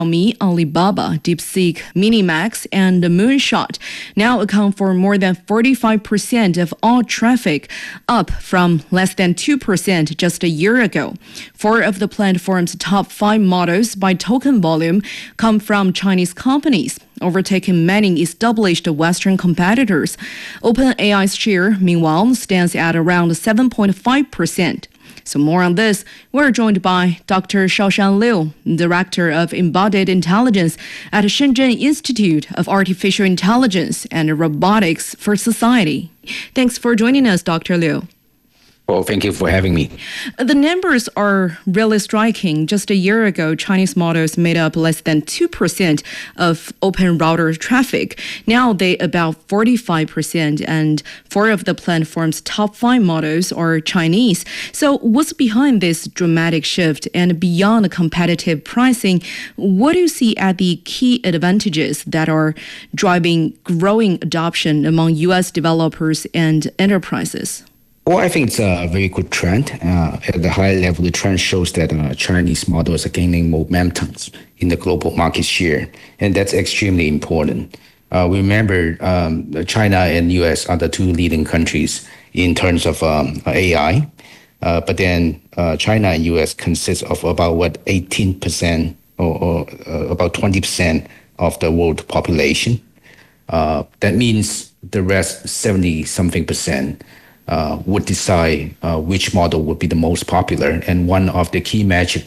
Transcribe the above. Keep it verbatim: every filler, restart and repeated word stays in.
Xiaomi, Alibaba, DeepSeek, Minimax, and Moonshot now account for more than forty-five percent of all traffic, up from less than two percent just a year ago. Four of the platform's top five models by token volume come from Chinese companies, overtaking many established Western competitors. OpenAI's share, meanwhile, stands at around seven point five percent. So more on this, we're joined by Doctor Shaoshan Liu, Director of Embodied Intelligence at Shenzhen Institute of Artificial Intelligence and Robotics for Society. Thanks for joining us, Doctor Liu. Well, thank you for having me. The numbers are really striking. Just a year ago, Chinese models made up less than two percent of open router traffic. Now they about forty-five percent, and four of the platform's top five models are Chinese. So what's behind this dramatic shift? And beyond competitive pricing, what do you see as the key advantages that are driving growing adoption among U S developers and enterprises? Well, I think it's a very good trend. Uh, at the high level, the trend shows that uh, Chinese models are gaining momentum in the global market share, and that's extremely important. Uh, remember, um, China and U S are the two leading countries in terms of um, A I, uh, but then uh, China and U S consist of about, what, eighteen percent or, or uh, about twenty percent of the world population. Uh, that means the rest, seventy-something percent, Uh, would decide uh, which model would be the most popular. And one of the key metrics